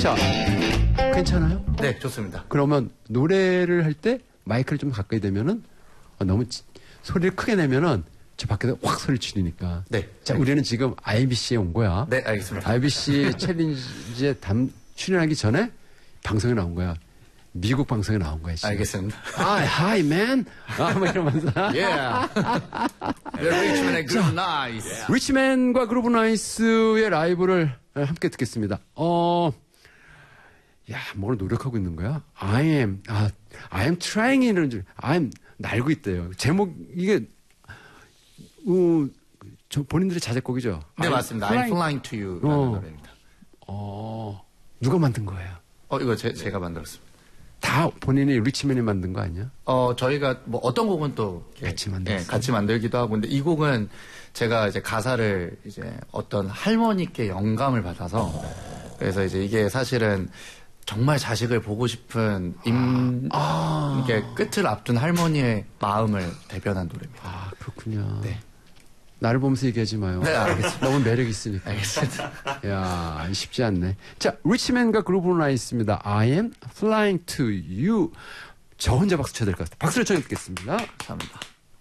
자, 괜찮아요? 네, 좋습니다. 그러면 노래를 할 때 마이크를 좀 가까이 대면은 너무 소리를 크게 내면은 저 밖에서 확 소리를 지르니까. 네. 자, 우리는 지금 IBC에 온 거야. 네, 알겠습니다. IBC 챌린지에 출연하기 전에 방송에 나온 거야. 미국 방송에 나온 거야, 지금. 알겠습니다. Hi, man. 뭐 이러면서. Yeah. The Richmond and Groove Nice. 리치맨과 그루브 나이스의 라이브를 함께 듣겠습니다. 야, 뭘 노력하고 있는 거야? I am trying 이런 줄. 날고 있대요. 제목, 이게, 저 본인들의 자작곡이죠? 네, 맞습니다. I'm flying to you라는 노래입니다. 누가 만든 거예요? 이거 제가 만들었습니다. 다 본인이 리치맨이 만든 거 아니야? 저희가 뭐 어떤 곡은 또 같이 만들었어요. 네, 같이 만들기도 하고, 근데 이 곡은 제가 이제 가사를 이제 어떤 할머니께 영감을 받아서, 그래서 이제 이게 사실은 정말 자식을 보고 싶은 이게 끝을 앞둔 할머니의 마음을 대변한 노래입니다. 그렇군요. 네. 나를 보면서 얘기하지 마요. 네, 알겠습니다. 너무 매력 있으니까. 알겠습니다. 야, 쉽지 않네. 자, 리치맨과 그루브 나이스입니다. I am flying to you. 저 혼자 박수 쳐야 될 것 같아요. 박수를 쳐야 듣겠습니다. 감사합니다.